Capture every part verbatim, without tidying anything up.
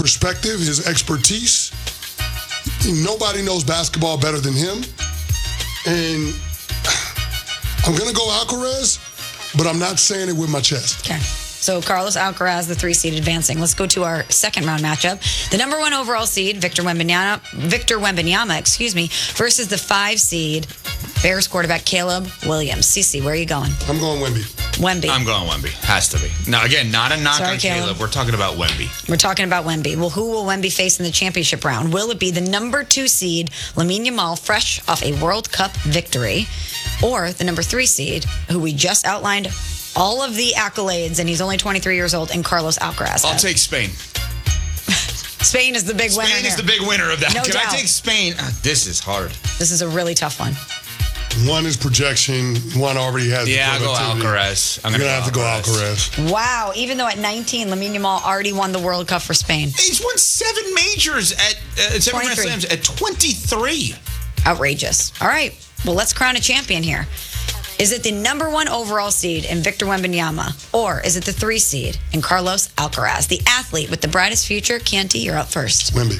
perspective, his expertise. Nobody knows basketball better than him. And I'm going to go Alcaraz, but I'm not saying it with my chest. Okay. So Carlos Alcaraz, the three seed, advancing. Let's go to our second round matchup. The number one overall seed, Victor Wembanyama, Victor Wembanyama, excuse me, versus the five seed, Bears quarterback Caleb Williams. Cece, where are you going? I'm going Wemby. Wemby. I'm going Wemby. Has to be. Now, again, not a knock Sorry, on Caleb. Caleb. We're talking about Wemby. We're talking about Wemby. Well, who will Wemby face in the championship round? Will it be the number two seed, Lamine Yamal, fresh off a World Cup victory, or the number three seed, who we just outlined all of the accolades, and he's only twenty-three years old, and Carlos Alcaraz? I'll take Spain. Spain is the big winner. Spain is here. the big winner of that. No Can doubt. I take Spain? Uh, this is hard. This is a really tough one. One is projection. One already has. Yeah, I'll the go productivity. Alcaraz. I'm You're going going to have to go Alcaraz. Wow. Even though at nineteen, Lamine Yamal already won the World Cup for Spain. He's won seven majors at uh, seven Grand twenty-three. Slams at twenty-three. Outrageous. All right. Well, let's crown a champion here. Is it the number one overall seed in Victor Wembanyama, or is it the three seed in Carlos Alcaraz, the athlete with the brightest future? Canty, you're up first. Wemby.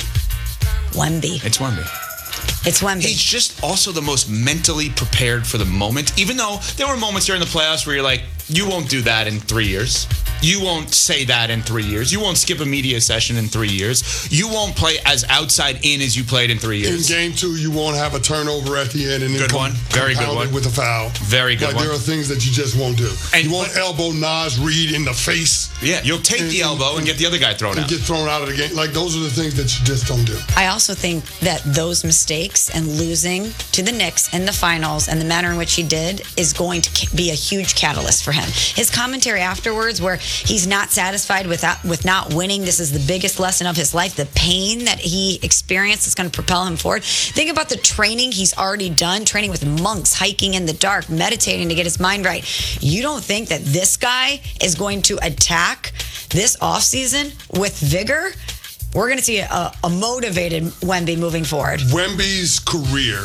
Wemby. It's Wemby. It's Wemby. He's just also the most mentally prepared for the moment, even though there were moments during the playoffs where you're like, you won't do that in three years. You won't say that in three years. You won't skip a media session in three years. You won't play as outside in as you played in three In years. game two, you won't have a turnover at the end. And Good then one. Very good compound it one. With a foul. Very good like, one. There are things that you just won't do. And- you won't elbow Nas Reed in the face. Yeah, you'll take and, the elbow and get the other guy thrown and out. get thrown out of the game. Like, those are the things that you just don't do. I also think that those mistakes and losing to the Knicks in the finals and the manner in which he did is going to be a huge catalyst for him. His commentary afterwards, where he's not satisfied with that, with not winning, this is the biggest lesson of his life. The pain that he experienced is going to propel him forward. Think about the training he's already done, training with monks, hiking in the dark, meditating to get his mind right. You don't think that this guy is going to attack this offseason with vigor? We're going to see a, a motivated Wemby moving forward. Wemby's career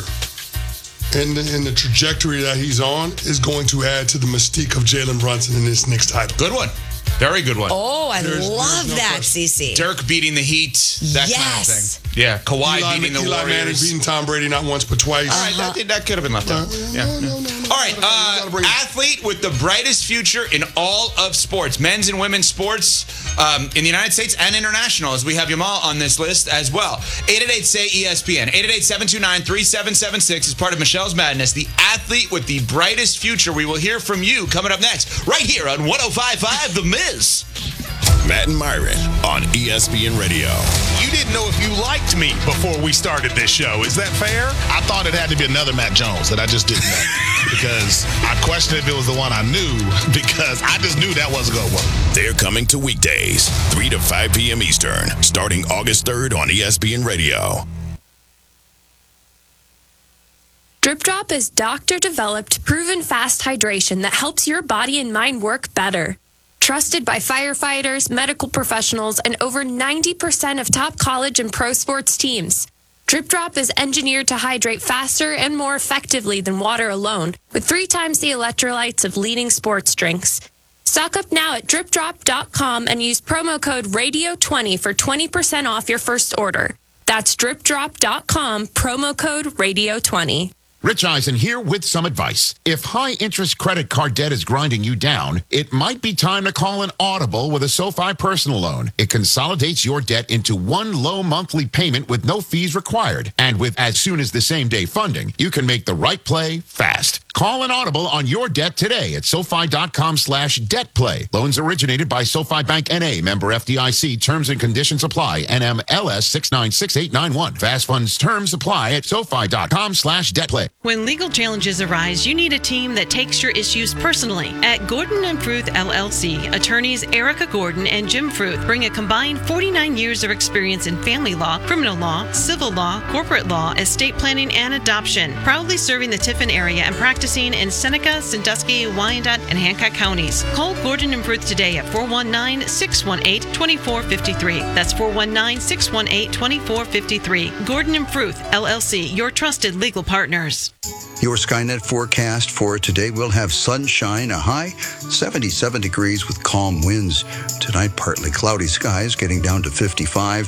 and the, and the trajectory that he's on is going to add to the mystique of Jalen Brunson in this Knicks title. Good one. Very good one. Oh, I There's- love there's no that, question. Cece. Dirk beating the Heat, that Yes. kind of thing. Yeah, Kawhi Eli, beating the Eli Manning Warriors. beating Tom Brady not once but twice. All right, that, did- that could have been left out. No, Yeah. no, no, no, no. All right, You gotta uh, bring it. athlete with the brightest future in all of sports, men's and women's sports um, in the United States and international, as we have Yamal on this list as well. eight eight eight, S A Y, E S P N. eight eight eight, seven two nine, three seven seven six is part of Michelle's Madness, the athlete with the brightest future. We will hear from you coming up next, right here on one oh five point five The Miz. Matt and Myron on E S P N Radio. You didn't know if you liked me before we started this show. Is that fair? I thought it had to be another Matt Jones that I just didn't know. Because I questioned if it was the one I knew, because I just knew that wasn't going to work. They're coming to weekdays, three to five p.m. Eastern, starting August third on E S P N Radio. Drip Drop is doctor-developed, proven fast hydration that helps your body and mind work better. Trusted by firefighters, medical professionals, and over ninety percent of top college and pro sports teams. Drip Drop is engineered to hydrate faster and more effectively than water alone, with three times the electrolytes of leading sports drinks. Stock up now at drip drop dot com and use promo code radio twenty for twenty percent off your first order. That's drip drop dot com, promo code radio twenty. Rich Eisen here with some advice. If high-interest credit card debt is grinding you down, it might be time to call an Audible with a SoFi personal loan. It consolidates your debt into one low monthly payment with no fees required. And with as soon as the same day funding, you can make the right play fast. Call an Audible on your debt today at SoFi dot com slash debt play. Loans originated by SoFi Bank N A, member F D I C. Terms and conditions apply. N M L S six nine six eight nine one. Fast funds terms apply at SoFi dot com slash debt play. When legal challenges arise, you need a team that takes your issues personally. At Gordon and Fruth L L C, attorneys Erica Gordon and Jim Fruth bring a combined forty-nine years of experience in family law, criminal law, civil law, corporate law, estate planning, and adoption. Proudly serving the Tiffin area and practicing in Seneca, Sandusky, Wyandotte, and Hancock counties. Call Gordon and Fruth today at four one nine, six one eight, two four five three. That's four one nine, six one eight, two four five three. Gordon and Fruth L L C, your trusted legal partners. Your Skynet forecast for today will have sunshine, a high seventy-seven degrees with calm winds. Tonight, partly cloudy skies getting down to fifty-five.